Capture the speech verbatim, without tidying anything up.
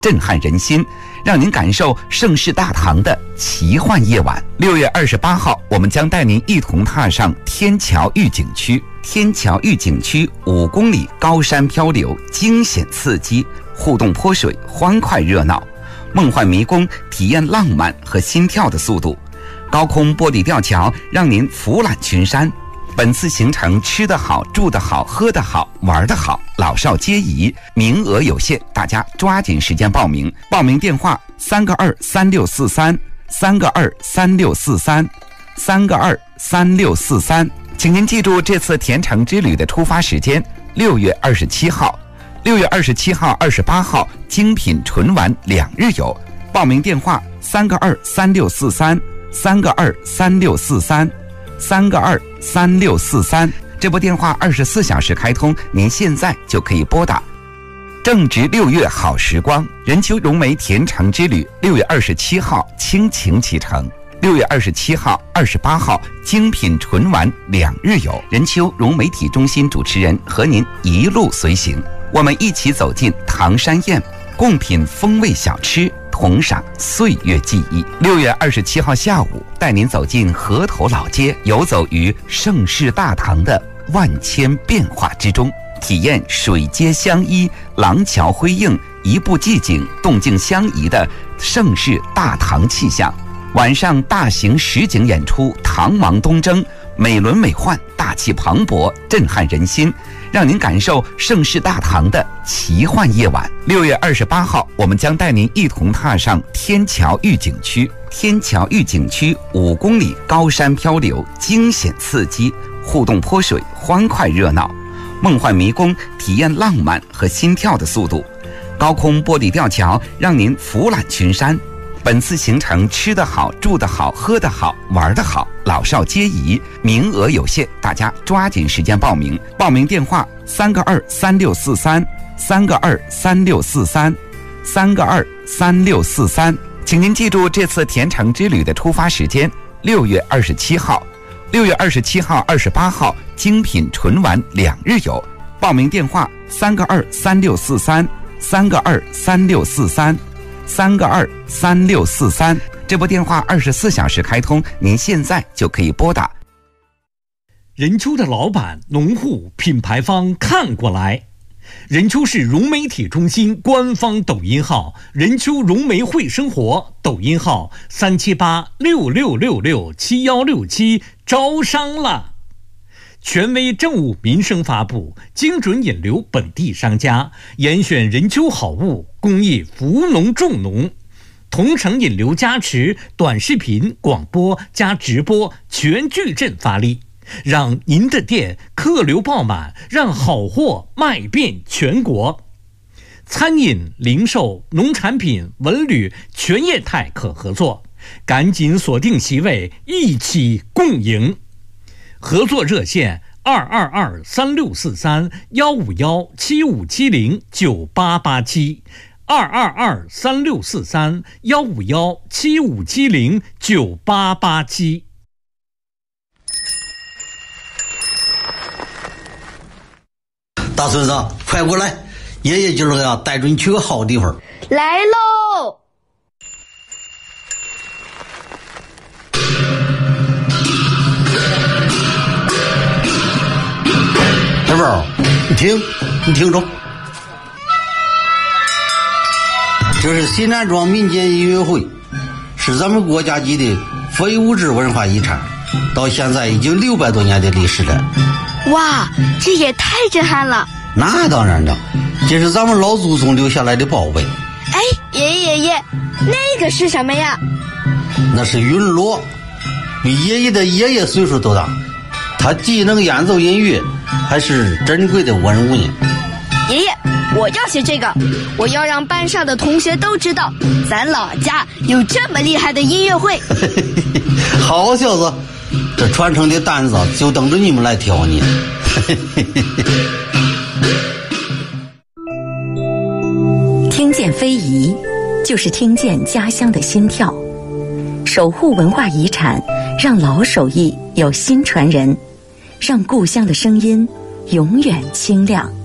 震撼人心，让您感受盛世大唐的奇幻夜晚。六月二十八号，我们将带您一同踏上天桥御景区。天桥御景区五公里高山漂流，惊险刺激，互动泼水，欢快热闹，梦幻迷宫，体验浪漫和心跳的速度。高空玻璃吊桥让您俯览群山。本次行程吃得好，住得好，喝得好，玩得好，老少皆宜，名额有限，大家抓紧时间报名。报名电话三个二三六四三三个二三六四三三个二三六四三。请您记住这次甜橙之旅的出发时间：六月二十七号、六月二十七号、二十八号，精品纯玩两日游。报名电话三个二三六四三三个二三六四三三个二三六四三。这部电话二十四小时开通，您现在就可以拨打。正值六月好时光，任丘融媒甜橙之旅六月二十七号倾情启程，六月二十七号、二十八号精品纯玩两日游。任丘融媒体中心主持人和您一路随行，我们一起走进唐山宴，共品风味小吃，同赏岁月记忆。六月二十七号下午，带您走进河头老街，游走于盛世大唐的万千变化之中，体验水街相依、廊桥辉映、一步寂静、动静相宜的盛世大唐气象。晚上大型实景演出《唐王东征》，美轮美奂，大气磅礴，震撼人心，让您感受盛世大唐的奇幻夜晚。六月二十八号，我们将带您一同踏上天桥御景区。天桥御景区五公里高山漂流，惊险刺激，互动泼水，欢快热闹，梦幻迷宫，体验浪漫和心跳的速度。高空玻璃吊桥让您俯览群山。本次行程吃得好，住得好，喝得好，玩得好，老少皆宜，名额有限，大家抓紧时间报名。报名电话三个二三六四三三个二三六四三三个二三六四三。请您记住这次甜橙之旅的出发时间：六月二十七号、六月二十七号、二十八号，精品纯玩两日游。报名电话三个二三六四三三个二三六四三三个二三六四三。这部电话二十四小时开通，您现在就可以拨打。 任丘的老板、农户、品牌方看过来。任丘市融媒体中心官方抖音号任丘融媒会生活，抖音号三七八六六六六七幺六七，招商了。权威政务民生发布，精准引流本地商家，严选任丘好物，公益扶农助农，同城引流加持，短视频、广播加直播全矩阵发力，让您的店客流爆满，让好货卖遍全国。餐饮、零售、农产品、文旅全业态可合作，赶紧锁定席位，一起共赢。合作热线二二二三六四三幺五幺七五七零九八八七，二二二三六四三幺五幺七五七零九八八七。 大孙子，快过来，爷爷今儿个要带着你去个好地方。 来喽！ 小宝，你听，你听着，这是西南庄民间音乐会，是咱们国家级的非物质文化遗产，到现在已经六百多年的历史了。 哇，这也太震撼了！ 那当然了，这是咱们老祖宗留下来的宝贝。 哎，爷爷爷爷，那个是什么呀？ 那是云锣，比爷爷的爷爷岁数都大，他既能演奏音乐，还是珍贵的文物呢。 爷爷，我要学这个，我要让班上的同学都知道，咱老家有这么厉害的音乐会。 好小子，这传承的担子就等着你们来挑呢。 听见非遗，就是听见家乡的心跳。守护文化遗产，让老手艺有新传人，让故乡的声音永远清亮。